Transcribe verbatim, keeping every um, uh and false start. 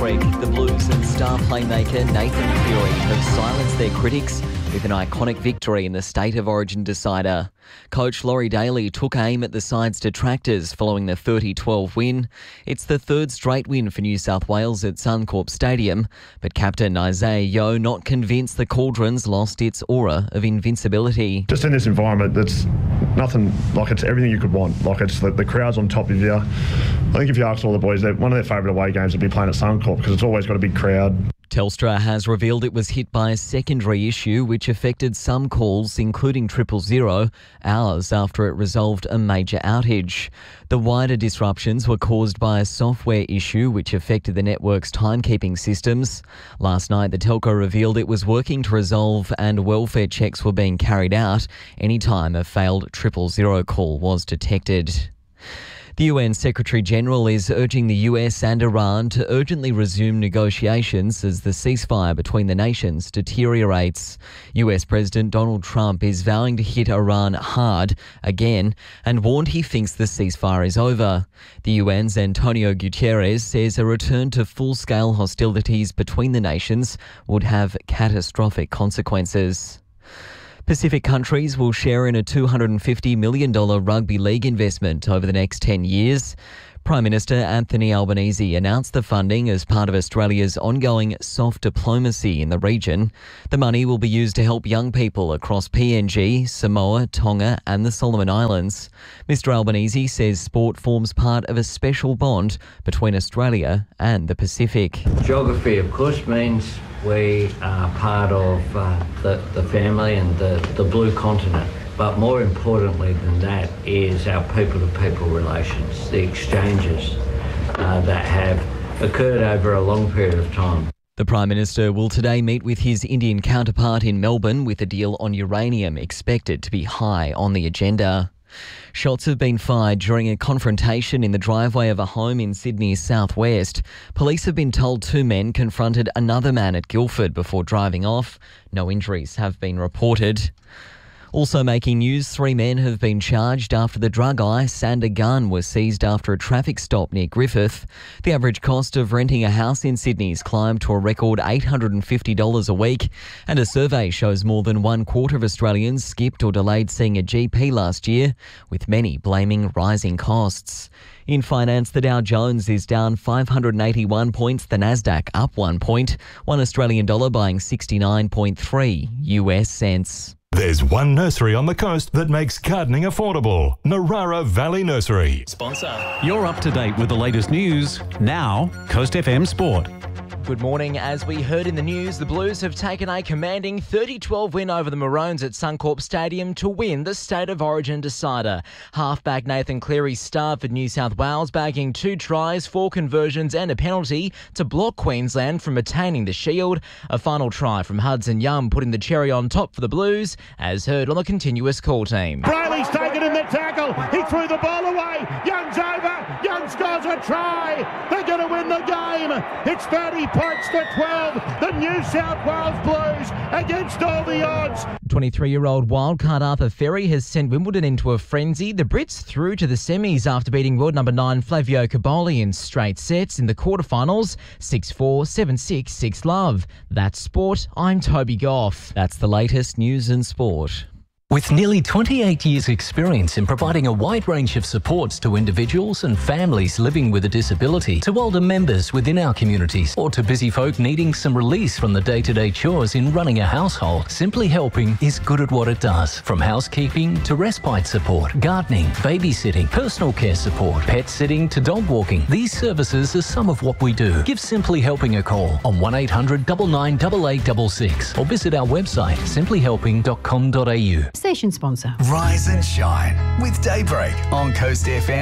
Daybreak, the Blues and star playmaker Nathan Cleary have silenced their critics with an iconic victory in the State of Origin decider. Coach Laurie Daly took aim at the side's detractors following the thirty twelve win. It's the third straight win for New South Wales at Suncorp Stadium, but captain Isaiah Yeo not convinced the Cauldrons lost its aura of invincibility. Just in this environment, that's nothing, like it's everything you could want. Like it's the, the crowd's on top of you. I think if you ask all the boys, one of their favourite away games would be playing at Suncorp because it's always got a big crowd. Telstra has revealed it was hit by a secondary issue which affected some calls, including triple zero, hours after it resolved a major outage. The wider disruptions were caused by a software issue which affected the network's timekeeping systems. Last night, the telco revealed it was working to resolve and welfare checks were being carried out any time a failed triple zero call was detected. The U N Secretary-General is urging the U S and Iran to urgently resume negotiations as the ceasefire between the nations deteriorates. U S President Donald Trump is vowing to hit Iran hard again and warned he thinks the ceasefire is over. The U N's Antonio Guterres says a return to full-scale hostilities between the nations would have catastrophic consequences. Pacific countries will share in a two hundred fifty million dollars rugby league investment over the next ten years. Prime Minister Anthony Albanese announced the funding as part of Australia's ongoing soft diplomacy in the region. The money will be used to help young people across P N G, Samoa, Tonga and the Solomon Islands. Mister Albanese says sport forms part of a special bond between Australia and the Pacific. Geography, of course, means we are part of uh, the, the family and the, the blue continent. But more importantly than that is our people-to-people relations, the exchanges uh, that have occurred over a long period of time. The Prime Minister will today meet with his Indian counterpart in Melbourne with a deal on uranium expected to be high on the agenda. Shots have been fired during a confrontation in the driveway of a home in Sydney's southwest. Police have been told two men confronted another man at Guildford before driving off. No injuries have been reported. Also making news, three men have been charged after the drug ice and a gun was seized after a traffic stop near Griffith. The average cost of renting a house in Sydney's climbed to a record eight hundred fifty dollars a week, and a survey shows more than one quarter of Australians skipped or delayed seeing a G P last year, with many blaming rising costs. In finance, the Dow Jones is down five hundred eighty-one points, the Nasdaq up one point, one Australian dollar buying sixty-nine point three U S cents. There's one nursery on the coast that makes gardening affordable. Narara Valley Nursery. Sponsor. You're up to date with the latest news. Now, Coast F M Sport. Good morning. As we heard in the news, the Blues have taken a commanding thirty twelve win over the Maroons at Suncorp Stadium to win the State of Origin decider. Halfback Nathan Cleary starred for New South Wales, bagging two tries, four conversions and a penalty to block Queensland from attaining the shield. A final try from Hudson Young putting the cherry on top for the Blues, as heard on the continuous call team. Brayley's taken in the tackle. He threw the ball away. Young's over. Young scores a try. They're going to win the game. It's thirty points to twelve. The New South Wales Blues against all the odds. twenty-three-year-old wildcard Arthur Ferry has sent Wimbledon into a frenzy. The Brits through to the semis after beating world number nine Flavio Caboli in straight sets in the quarterfinals. six four, seven six, six love. That's sport. I'm Toby Goff. That's the latest news and sport. With nearly twenty-eight years' experience in providing a wide range of supports to individuals and families living with a disability, to older members within our communities, or to busy folk needing some release from the day-to-day chores in running a household, Simply Helping is good at what it does. From housekeeping to respite support, gardening, babysitting, personal care support, pet sitting to dog walking, these services are some of what we do. Give Simply Helping a call on one eight hundred nine nine eight eight six six or visit our website simply helping dot com dot a u. Station sponsor. Rise and shine with Daybreak on Coast F M.